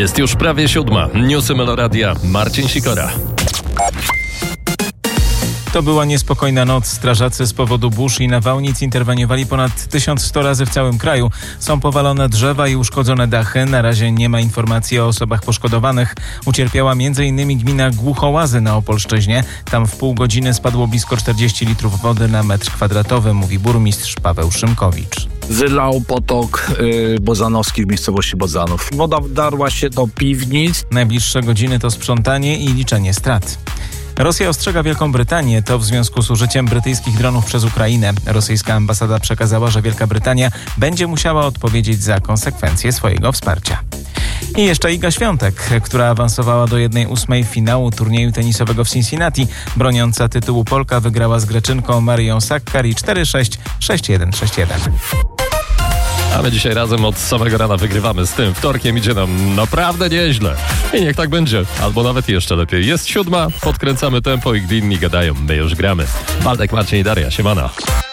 Jest już prawie 7. Newsy Meloradia. Marcin Sikora. To była niespokojna noc. Strażacy z powodu burz i nawałnic interweniowali ponad 1100 razy w całym kraju. Są powalone drzewa i uszkodzone dachy. Na razie nie ma informacji o osobach poszkodowanych. Ucierpiała m.in. gmina Głuchołazy na Opolszczyźnie. Tam w pół godziny spadło blisko 40 litrów wody na metr kwadratowy, mówi burmistrz Paweł Szymkowicz. Wylał potok Bozanowski w miejscowości Bozanów. Woda wdarła się do piwnic. Najbliższe godziny to sprzątanie i liczenie strat. Rosja ostrzega Wielką Brytanię, to w związku z użyciem brytyjskich dronów przez Ukrainę. Rosyjska ambasada przekazała, że Wielka Brytania będzie musiała odpowiedzieć za konsekwencje swojego wsparcia. I jeszcze Iga Świątek, która awansowała do 1/8 finału turnieju tenisowego w Cincinnati. Broniąca tytułu Polka wygrała z Greczynką Marią Sakkari 4-6, 6-1, 6-1. A my dzisiaj razem od samego rana wygrywamy z tym. Wtorkiem idzie nam naprawdę nieźle. I niech tak będzie. Albo nawet jeszcze lepiej. Jest 7, podkręcamy tempo i gdy inni gadają, my już gramy. Waldek, Marcin i Daria, siemana.